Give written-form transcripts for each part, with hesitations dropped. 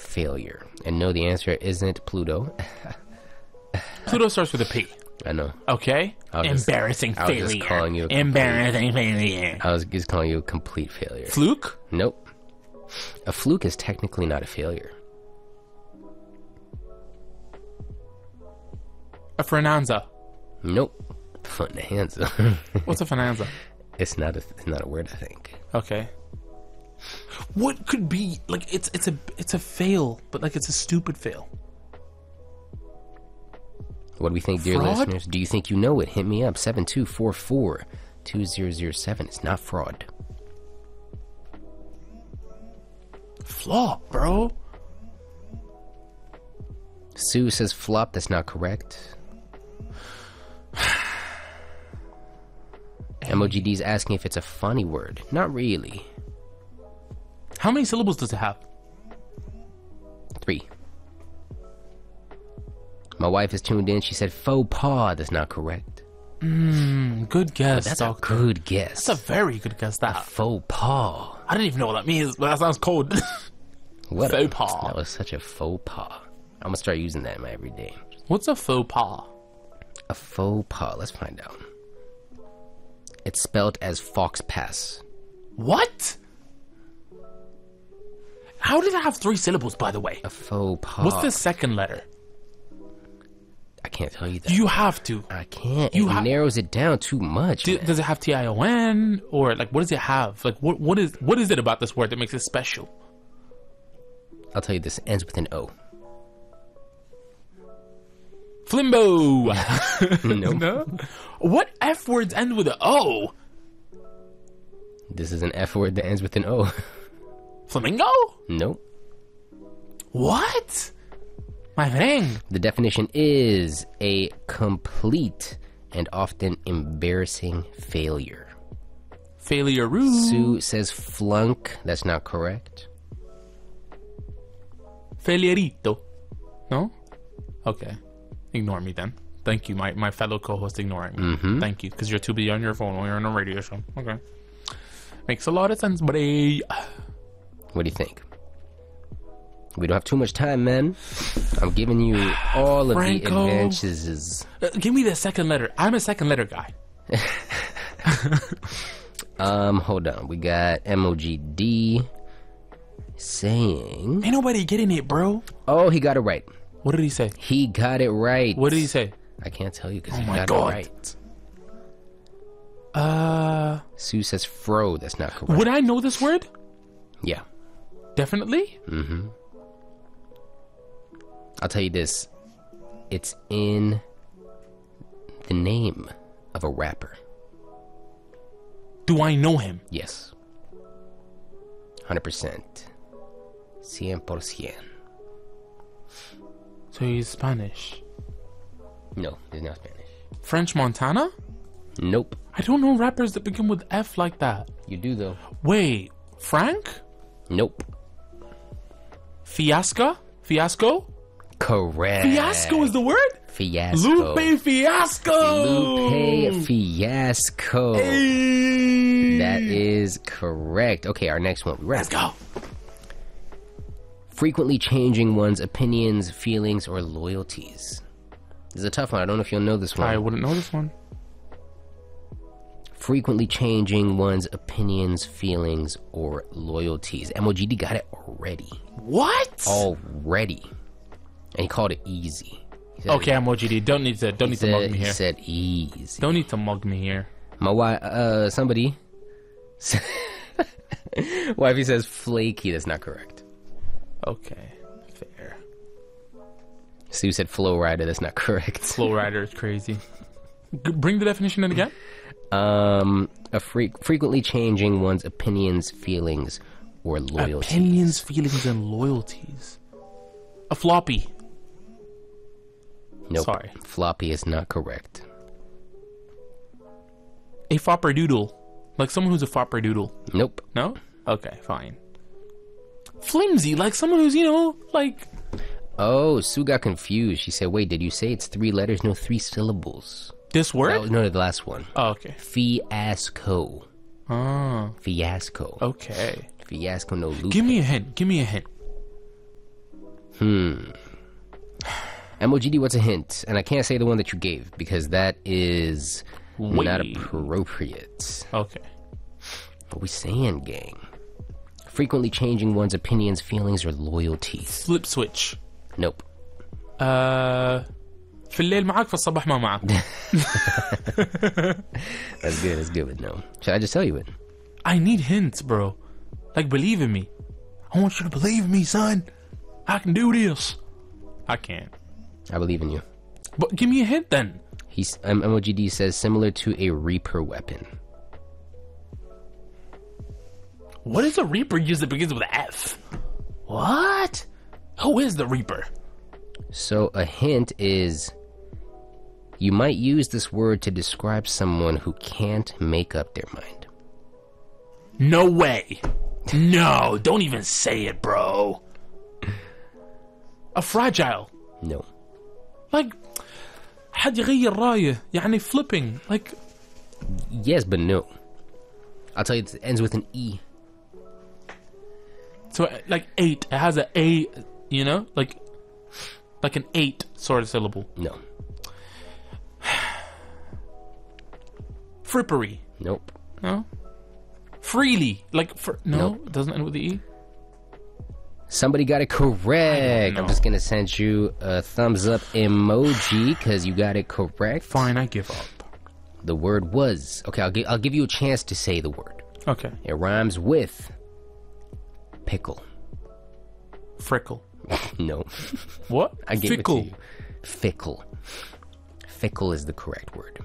failure. And no, the answer isn't Pluto. Pluto starts with a P. I know. Okay. Embarrassing failure. I was just calling you embarrassing failure. I was just calling you a complete failure. Fluke? Nope. A fluke is technically not a failure. A Fernanza. Nope. Finanza. What's a Fernanza? It's not a word, I think. Okay. What could be like? It's a fail, but like it's a stupid fail. What do we think, dear Fraud? listeners? Do you think you know it? Hit me up, 7244-2007. It's not fraud. Flop, bro. Sue says flop. That's not correct. MOGD's asking if it's a funny word. Not really. How many syllables does it have? 3. My wife is tuned in. She said faux pas. That's not correct. Good guess. That's doctor. a good guess. That's a very good guess. That Faux pas. I don't even know what that means, but that sounds cold. What Faux pas. That was such a faux pas. I'm gonna start using that in my everyday. What's a faux pas? A faux pas. Let's find out. It's spelled as fox pass. What? How did it have 3 syllables, by the way? A faux pas. What's the second letter? I can't tell you that. You have to. I can't. You it narrows it down too much. Does it have TION? Or like what does it have? Like what is it about this word that makes it special? I'll tell you this. It ends with an O. Flimbo. Nope. No? What F words end with an O? This is an F word that ends with an O. Flamingo? Nope. What? My friend. The definition is a complete and often embarrassing failure. Failure. Sue says flunk. That's not correct. Failurito. No? Okay. Ignore me then. Thank you, my fellow co-host ignoring me. Thank you, because you're too busy on your phone when you're on a radio show. Okay. Makes a lot of sense, buddy. What do you think? We don't have too much time, man. I'm giving you all of Franco. the advantages. Give me the second letter. I'm a second letter guy. Hold on. We got MOGD saying... Ain't nobody getting it, bro. Oh, he got it right. What did he say? He got it right. What did he say? I can't tell you because he my got God. it right. Sue says fro. That's not correct. Would I know this word? Yeah. Definitely? I'll tell you this. It's in the name of a rapper. Do I know him? Yes. 100%. 100%. So he's Spanish. No, he's not Spanish. French Montana? Nope. I don't know rappers that begin with F like that. You do, though. Wait, Frank? Nope. Fiasco? Fiasco? Correct. Fiasco is the word? Fiasco. Lupe Fiasco! Lupe Fiasco. Hey. That is correct. Okay, our next one. Let's go. Frequently changing one's opinions, feelings, or loyalties. This is a tough one. I don't know if you'll know this one. I wouldn't know this one. Frequently changing one's opinions, feelings, or loyalties. MOGD got it already. What? Already. And he called it easy. Said, Okay, I'm OGD. Don't need to mug me He here. said easy. Don't need to mug me here. My wife, somebody. Wifey says flaky. That's not correct. Okay, fair. Sue said flow rider. That's not correct. Flow rider is crazy. Bring the definition in again. Frequently changing one's opinions, feelings, or loyalties. Opinions, feelings, and loyalties. A floppy. Nope. Sorry. Floppy is not correct. A fopper doodle. Like someone who's a fopper doodle. Nope. No? Okay, fine. Flimsy, like someone who's, like... Oh, Sue got confused. She said, wait, did you say it's 3 letters? No, 3 syllables. This word? That was, no, the last one. Oh, okay. Fiasco. Oh. Fiasco. Okay. Fiasco, no Lupe. Give me a hint. MOGD, what's a hint? And I can't say the one that you gave because that is not Wait. appropriate. Okay. What we saying, gang? Frequently changing one's opinions, feelings, or loyalties. Flip switch. Nope. في الليل معك في الصباح ما معك. That's good. That's good, but no. Should I just tell you it? I need hints, bro. Like, believe in me. I want you to believe in me, son. I can do this. I can't. I believe in you. But give me a hint then. MOGD says similar to a Reaper weapon. What is a Reaper use that begins with an F? What? Who is the Reaper? So a hint is you might use this word to describe someone who can't make up their mind. No way. No, don't even say it, bro. A fragile. No. Like, حد يغير رايه. يعني flipping. Like, Yes, but no. I'll tell you, it ends with an E. so like 8. It has an A, you know? Like an 8 sort of syllable. No. Frippery. Nope. No? Freely. Like, no? Nope. It doesn't end with the E? Somebody got it correct. know. I'm just gonna send you a thumbs up emoji because you got it correct. Fine, I give up. The word was okay. I'll give you a chance to say the word. Okay. It rhymes with pickle. Frickle. No, What? I gave Fickle. it to you. Fickle. Fickle is the correct word.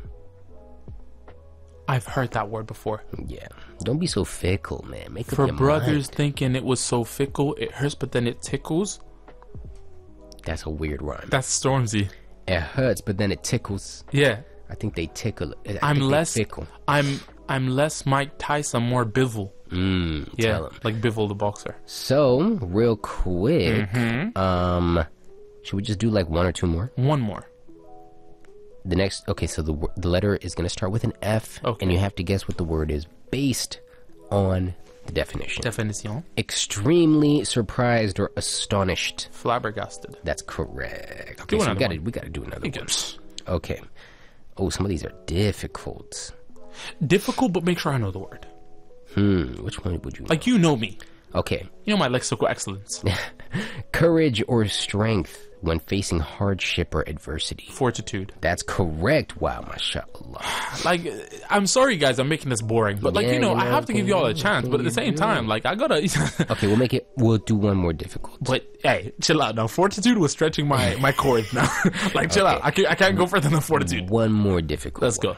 I've heard that word before. Yeah. Don't be so fickle, man. Make up For your brothers mind. thinking it was so fickle, it hurts, but then it tickles. That's a weird rhyme. That's Stormzy. It hurts, but then it tickles. Yeah. I think they tickle. I I'm think they less fickle. I'm less Mike Tyson, more Bivol. Yeah, Tell 'em. like Bivol the boxer. So, real quick, Mm-hmm. should we just do like one or two more? One more. The next, okay, so the letter is going to start with an F, Okay. and you have to guess what the word is based on the definition. Definition. Extremely surprised or astonished. Flabbergasted. That's correct. Do Okay, so another we got to do another one. Yes. Okay. Oh, some of these are difficult. Difficult, but make sure I know the word. Which one would you Like, you know me. Okay. You know my lexical excellence. Courage or strength when facing hardship or adversity. Fortitude. That's correct. Wow, mashallah. Like, I'm sorry, guys, I'm making this boring. But, like, Yeah, you know, you I know, have to give y'all a chance. But at the same time, like, I gotta... Okay, we'll do one more difficult. But, hey, chill out now. Fortitude was stretching my chords now. Like, chill out. I can't go further than fortitude. One more difficult. Let's go.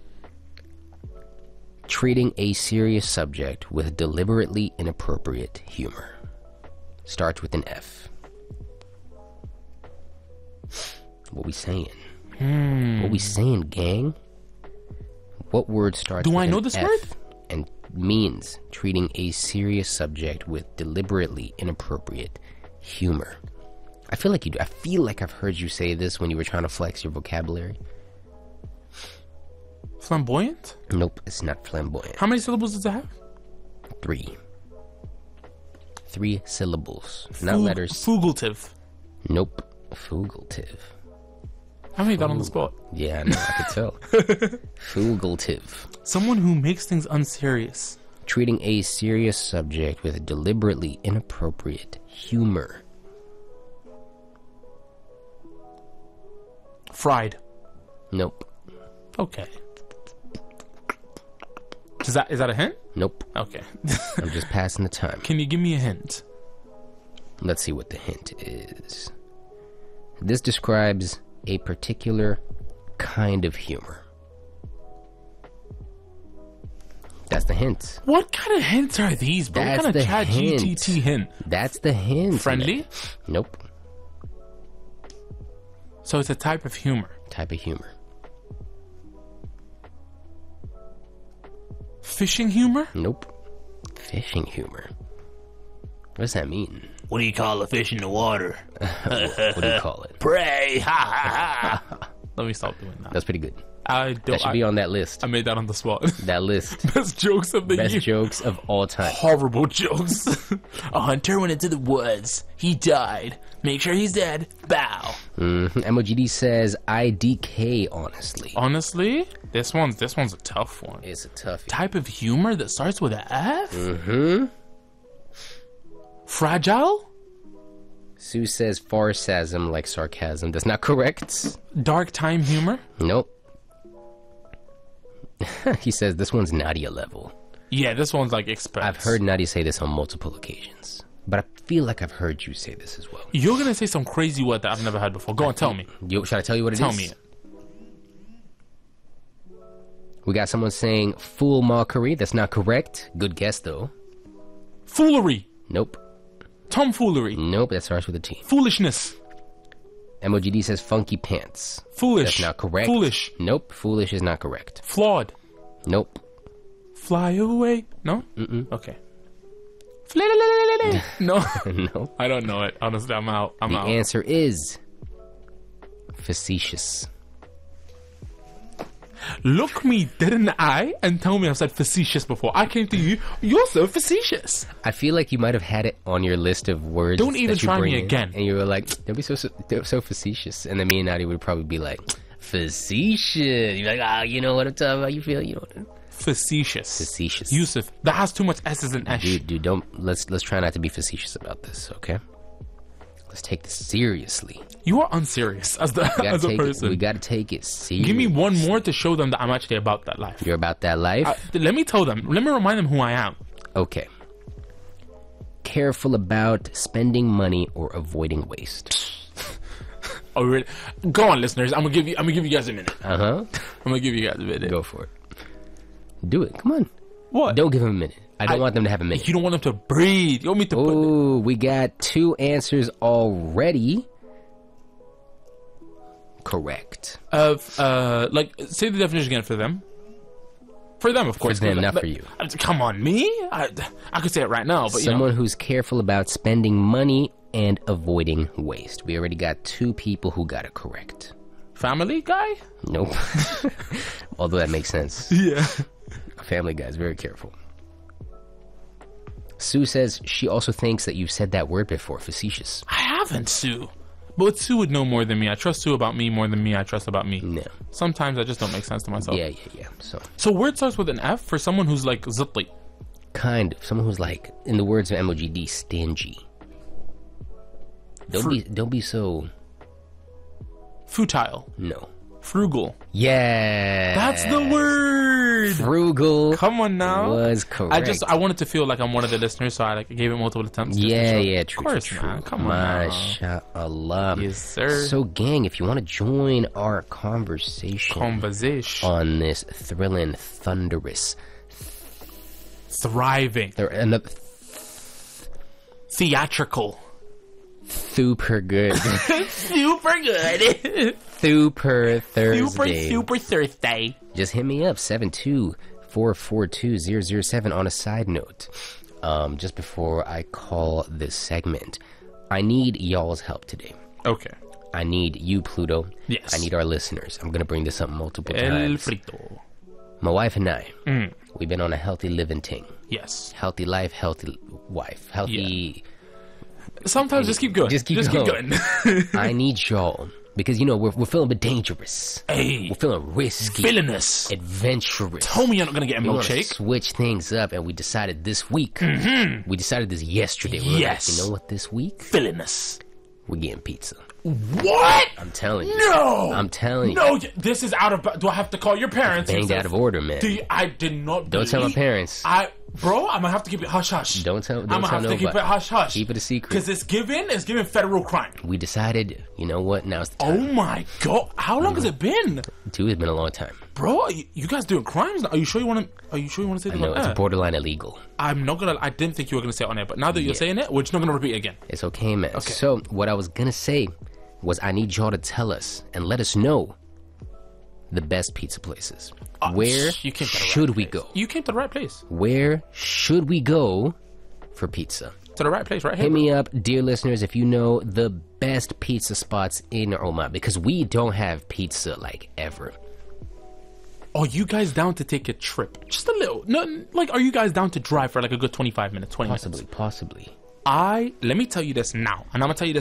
Treating a serious subject with deliberately inappropriate humor. Starts with an F. What we saying? What we saying, gang? What word starts Do with I know an this F word? and means treating a serious subject with deliberately inappropriate humor? I feel like you do. I feel like I've heard you say this when you were trying to flex your vocabulary. Flamboyant? Nope, it's not flamboyant. How many syllables does it have? 3 syllables, not letters. Fugitive. Nope. Fugitive. How many got on the spot? Yeah, I know, I could tell. Fugitive. Someone who makes things unserious. Treating a serious subject with deliberately inappropriate humor. Fried. Nope. Okay. Is that a hint? Nope. Okay. I'm just passing the time. Can you give me a hint? Let's see what the hint is. This describes a particular kind of humor. That's the hint. What kind of hints are these, bro? That's What kind the of chat hint. GTT hint? That's the hint. Friendly? man. Nope. So it's a type of humor. Type of humor. Fishing humor? Nope. Fishing humor. What does that mean? What do you call a fish in the water? What do you call it? Prey! Ha ha ha! Let me stop doing that. That's pretty good. That should be on that list. I made that on the spot. That list. Best jokes of the year. Best jokes of all time. Horrible jokes. A hunter went into the woods. He died. Make sure he's dead. Bow. MOGD says IDK, honestly. Honestly, this one's a tough one. It's a toughie. Type of humor that starts with an F? Fragile? Sue says farsasm, like sarcasm. That's not correct. Dark time humor? Nope. He says this one's Nadia level. Yeah, this one's like expensive. I've heard Nadia say this on multiple occasions, but I feel like I've heard you say this as well. You're gonna say some crazy word that I've never heard before. Go on, tell me. Should I tell you what it is? Tell me it. We got someone saying fool mockery. That's not correct. Good guess, though. Foolery. Nope. Tomfoolery. Nope, that starts with a T. Foolishness. MOGD says funky pants. Foolish. That's not correct. Foolish. Nope, foolish is not correct. Flawed. Nope. Fly away. No? Okay. No. No. I don't know it. Honestly, I'm out. The answer is facetious. Look me dead in the eye and tell me I've said facetious before. I came to you. You're so facetious. I feel like you might have had it on your list of words. Don't even try me again. And you were like, don't be so facetious. And then me and Nadia would probably be like, facetious. You're like, you know what I'm talking about. You feel, you know. Facetious. Facetious. Yusuf, that has too much S's and Ash. Dude, don't. Let's try not to be facetious about this, okay? Let's take this seriously. You are unserious as a person. We gotta take it seriously. Give me one more to show them that I'm actually about that life. You're about that life? Let me tell them. Let me remind them who I am. Okay. Careful about spending money or avoiding waste. Oh, really? Go on, listeners. I'm gonna give you guys a minute. I'm gonna give you guys a minute. Go for it. Do it. Come on. What? Don't give them a minute. I don't want them to have a minute. You don't want them to breathe. You want me to Ooh, we got 2 answers already. Correct. Like, say the definition again for them. For them, of course. For them, not for you. Come on, me? I could say it right now, but someone who's careful about spending money and avoiding waste. We already got 2 people who got it correct. Family guy? Nope. Although that makes sense. Yeah. Family Guy is very careful. Sue says she also thinks that you've said that word before, facetious. I haven't, Sue. But Sue would know more than me. I trust Sue about me more than me I trust about me. No. Sometimes I just don't make sense to myself. Yeah. So word starts with an F for someone who's like zitli. Kind of. Someone who's like, in the words of MOGD, stingy. Don't be so... Futile. No. Frugal. Yeah. That's the word. Frugal. Come on now. Was correct. I wanted to feel like I'm one of the listeners, so I gave it multiple attempts. Yeah, true. Of course, man. Come on. MashaAllah. Yes, sir. So, gang, if you want to join our conversation on this thrilling, thunderous, thriving, theatrical, super good, super good. Super Thursday. Super Thursday. Just hit me up, 724420007. On a side note, just before I call this segment, I need y'all's help today. Okay. I need you, Pluto. Yes. I need our listeners. I'm going to bring this up multiple times. Frito. My wife and I, we've been on a healthy living ting. Yes. Healthy life, healthy wife. Healthy... Yeah. Sometimes just keep going. Just keep going. I need y'all. Because, you know, we're feeling a bit dangerous. Hey. We're feeling risky. Villainous. Adventurous. Tell me you're not going to get a milkshake. Switch things up, and we decided this week. We decided this yesterday. Yes. Like, you know what, this week? Villainous. We're getting pizza. What? I'm telling you. No. I'm telling you. No, this is out of... Do I have to call your parents? Banged out of order, man. I did not... Don't tell my parents. Bro, I'm gonna have to keep it hush-hush. Don't tell nobody. I'm gonna have to keep it hush-hush. Keep it a secret. Because it's given federal crime. We decided, you know what, now's the time. Oh my God. How long has it been? Dude, it's been a long time. Bro, you guys doing crimes now? Are you sure you want to say that? No, it's borderline illegal. I'm not gonna... I didn't think you were gonna say it on air, but now that you're saying it, we're just not gonna repeat it again. It's okay, man. Okay. So, what I was gonna say was I need y'all to tell us and let us know the best pizza places. Where should we go? You came to the right place. Where should we go for pizza? To the right place, right here. Hit me up, dear listeners, if you know the best pizza spots in Oman, because we don't have pizza like ever. Are you guys down to take a trip? Just a little. No, like, are you guys down to drive for like a good 25 minutes, 20 minutes? Possibly. Let me tell you this now, and I'm gonna tell you this